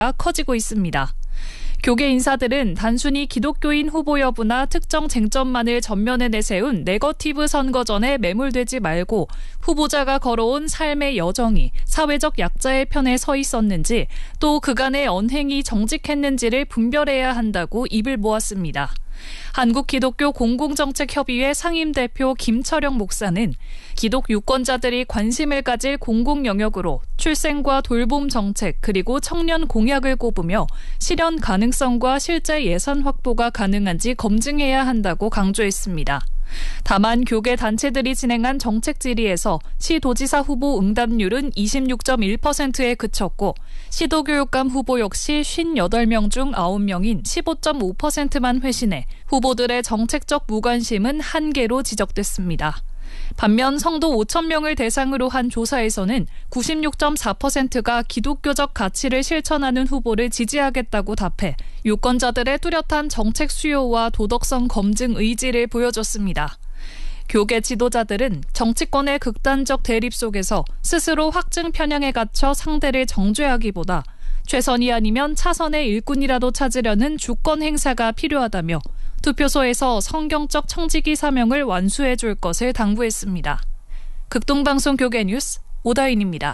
커지고 있습니다. 교계 인사들은 단순히 기독교인 후보 여부나 특정 쟁점만을 전면에 내세운 네거티브 선거전에 매몰되지 말고 후보자가 걸어온 삶의 여정이 사회적 약자의 편에 서 있었는지 또 그간의 언행이 정직했는지를 분별해야 한다고 입을 모았습니다. 한국기독교 공공정책협의회 상임대표 김철영 목사는 기독 유권자들이 관심을 가질 공공 영역으로 출생과 돌봄 정책 그리고 청년 공약을 꼽으며 실현 가능성과 실제 예산 확보가 가능한지 검증해야 한다고 강조했습니다. 다만 교계 단체들이 진행한 정책 질의에서 시도지사 후보 응답률은 26.1%에 그쳤고 시도교육감 후보 역시 58명 중 9명인 15.5%만 회신해 후보들의 정책적 무관심은 한계로 지적됐습니다. 반면 성도 5,000명을 대상으로 한 조사에서는 96.4%가 기독교적 가치를 실천하는 후보를 지지하겠다고 답해 유권자들의 뚜렷한 정책 수요와 도덕성 검증 의지를 보여줬습니다. 교계 지도자들은 정치권의 극단적 대립 속에서 스스로 확증 편향에 갇혀 상대를 정죄하기보다 최선이 아니면 차선의 일꾼이라도 찾으려는 주권 행사가 필요하다며 투표소에서 성경적 청지기 사명을 완수해 줄 것을 당부했습니다. 극동방송 교계 뉴스 오다인입니다.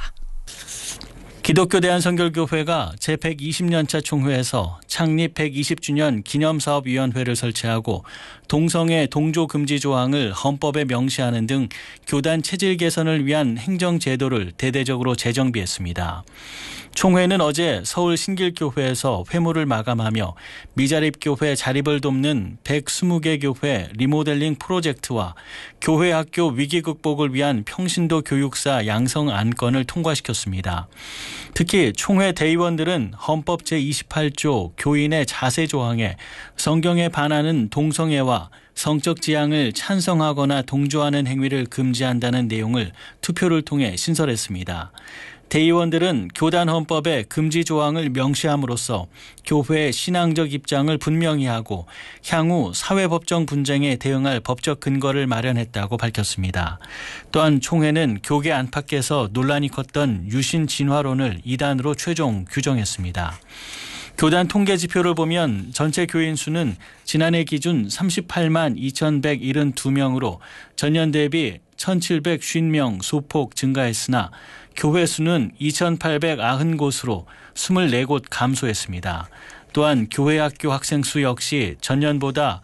기독교 대한선결교회가 제120년차 총회에서 창립 120주년 기념사업위원회를 설치하고 동성애 동조 금지 조항을 헌법에 명시하는 등 교단 체질 개선을 위한 행정제도를 대대적으로 재정비했습니다. 총회는 어제 서울 신길교회에서 회무를 마감하며 미자립교회 자립을 돕는 120개 교회 리모델링 프로젝트와 교회 학교 위기 극복을 위한 평신도 교육사 양성 안건을 통과시켰습니다. 특히 총회 대의원들은 헌법 제28조 교인의 자세 조항에 성경에 반하는 동성애와 성적 지향을 찬성하거나 동조하는 행위를 금지한다는 내용을 투표를 통해 신설했습니다. 대의원들은 교단 헌법에 금지 조항을 명시함으로써 교회의 신앙적 입장을 분명히 하고 향후 사회법정 분쟁에 대응할 법적 근거를 마련했다고 밝혔습니다. 또한 총회는 교계 안팎에서 논란이 컸던 유신 진화론을 이단으로 최종 규정했습니다. 교단 통계 지표를 보면 전체 교인 수는 지난해 기준 38만 2,172명으로 전년 대비 1,750명 소폭 증가했으나 교회 수는 2,890곳으로 24곳 감소했습니다. 또한 교회 학교 학생 수 역시 전년보다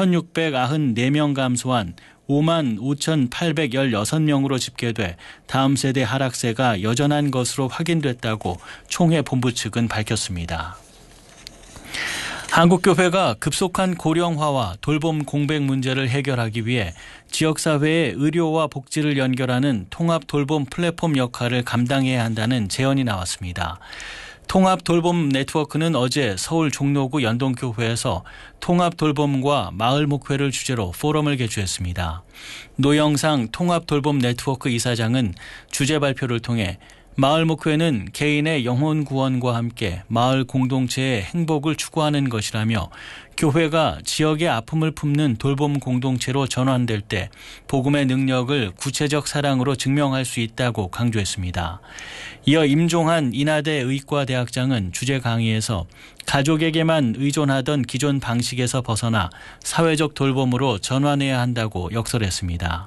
1,694명 감소한 5만 5,816명으로 집계돼 다음 세대 하락세가 여전한 것으로 확인됐다고 총회 본부 측은 밝혔습니다. 한국교회가 급속한 고령화와 돌봄 공백 문제를 해결하기 위해 지역사회의 의료와 복지를 연결하는 통합 돌봄 플랫폼 역할을 감당해야 한다는 제언이 나왔습니다. 통합 돌봄 네트워크는 어제 서울 종로구 연동교회에서 통합 돌봄과 마을 목회를 주제로 포럼을 개최했습니다. 노영상 통합 돌봄 네트워크 이사장은 주제 발표를 통해 마을 목회는 개인의 영혼 구원과 함께 마을 공동체의 행복을 추구하는 것이라며 교회가 지역의 아픔을 품는 돌봄 공동체로 전환될 때 복음의 능력을 구체적 사랑으로 증명할 수 있다고 강조했습니다. 이어 임종한 인하대 의과대학장은 주제 강의에서 가족에게만 의존하던 기존 방식에서 벗어나 사회적 돌봄으로 전환해야 한다고 역설했습니다.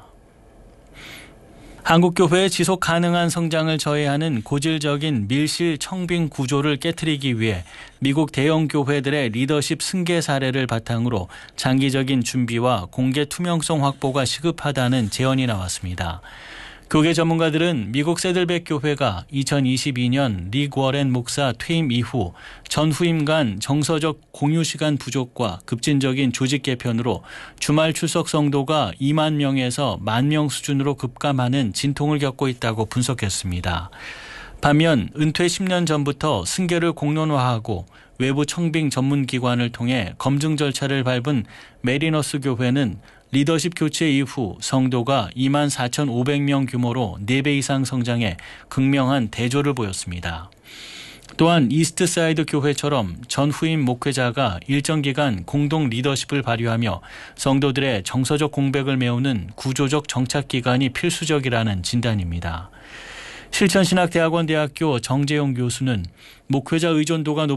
한국교회의 지속 가능한 성장을 저해하는 고질적인 밀실 청빙 구조를 깨트리기 위해 미국 대형 교회들의 리더십 승계 사례를 바탕으로 장기적인 준비와 공개 투명성 확보가 시급하다는 제언이 나왔습니다. 교계 전문가들은 미국 세들백 교회가 2022년 릭 워렌 목사 퇴임 이후 전 후임 간 정서적 공유 시간 부족과 급진적인 조직 개편으로 주말 출석 성도가 2만 명에서 1만 명 수준으로 급감하는 진통을 겪고 있다고 분석했습니다. 반면 은퇴 10년 전부터 승계를 공론화하고 외부 청빙 전문기관을 통해 검증 절차를 밟은 메리너스 교회는 리더십 교체 이후 성도가 24,500명 규모로 4배 이상 성장해 극명한 대조를 보였습니다. 또한 이스트사이드 교회처럼 전 후임 목회자가 일정 기간 공동 리더십을 발휘하며 성도들의 정서적 공백을 메우는 구조적 정착 기간이 필수적이라는 진단입니다. 실천신학대학원 대학교 정재용 교수는 목회자 의존도가